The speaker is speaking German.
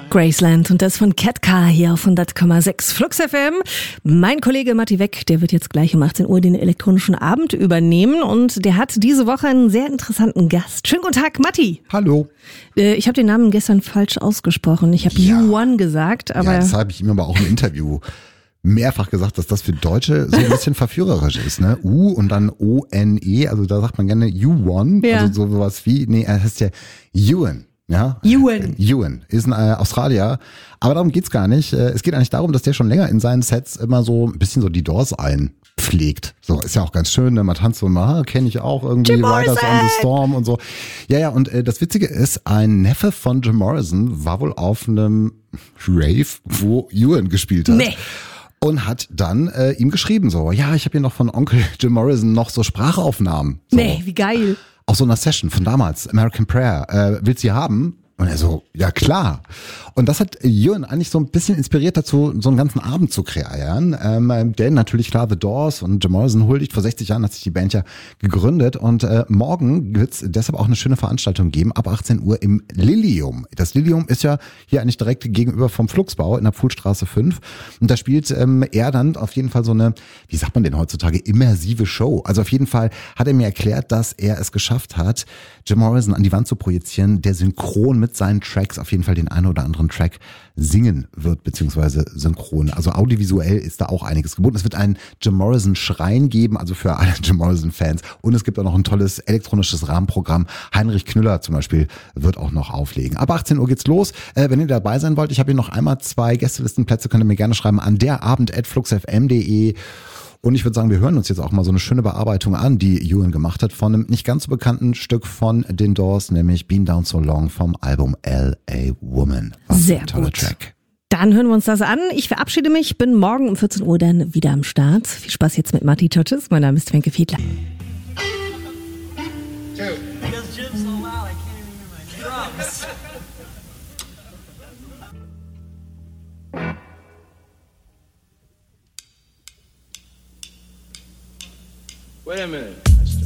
Graceland und das von Cat Car hier auf 100,6 Flux FM. Mein Kollege Matti Weck, der wird jetzt gleich um 18 Uhr den elektronischen Abend übernehmen und der hat diese Woche einen sehr interessanten Gast. Schönen guten Tag, Matti. Hallo. Ich habe den Namen gestern falsch ausgesprochen. Ich habe U1 gesagt, aber... Ja, das habe ich ihm aber auch im Interview mehrfach gesagt, dass das für Deutsche so ein bisschen verführerisch ist, ne? U und dann O-N-E, also da sagt man gerne U1, ja. Also sowas wie, er heißt ja Ewan. Ja, Ewan ist ein Australier, aber darum geht's gar nicht. Es geht eigentlich darum, dass der schon länger in seinen Sets immer so ein bisschen so die Doors einpflegt. So, ist ja auch ganz schön, ne? Man tanzt so mal, kenne ich auch irgendwie, Riders on the Storm und so. Ja, und das Witzige ist, ein Neffe von Jim Morrison war wohl auf einem Rave, wo Ewan gespielt hat. Nee. Und hat dann ihm geschrieben so, ja, ich habe hier noch von Onkel Jim Morrison noch so Sprachaufnahmen. So. Nee, wie geil. Aus so einer Session von damals, American Prayer. Willst du sie haben? Und er so, ja klar. Und das hat Ewan eigentlich so ein bisschen inspiriert dazu, so einen ganzen Abend zu kreieren. Denn natürlich klar, The Doors und Jim Morrison huldigt. Vor 60 Jahren hat sich die Band ja gegründet. Und morgen wird es deshalb auch eine schöne Veranstaltung geben, ab 18 Uhr im Lilium. Das Lilium ist ja hier eigentlich direkt gegenüber vom Flugsbau in der Pfuhlstraße 5. Und da spielt er dann auf jeden Fall so eine, wie sagt man denn heutzutage, immersive Show. Also auf jeden Fall hat er mir erklärt, dass er es geschafft hat, Jim Morrison an die Wand zu projizieren, der synchron mit seinen Tracks auf jeden Fall den einen oder anderen Track singen wird, beziehungsweise synchron. Also audiovisuell ist da auch einiges geboten. Es wird einen Jim Morrison Schrein geben, also für alle Jim Morrison Fans. Und es gibt auch noch ein tolles elektronisches Rahmenprogramm. Heinrich Knüller zum Beispiel wird auch noch auflegen. Ab 18 Uhr geht's los. Wenn ihr dabei sein wollt, ich habe hier noch einmal 2 Gästelistenplätze, könnt ihr mir gerne schreiben an derabend@fluxfm.de. Und ich würde sagen, wir hören uns jetzt auch mal so eine schöne Bearbeitung an, die Ewan gemacht hat von einem nicht ganz so bekannten Stück von den Doors, nämlich Been Down So Long vom Album L.A. Woman. Was sehr ein toller gut. Track. Dann hören wir uns das an. Ich verabschiede mich, bin morgen um 14 Uhr dann wieder am Start. Viel Spaß jetzt mit Matti Tschüss. Mein Name ist Wenke Fiedler. Wait a minute.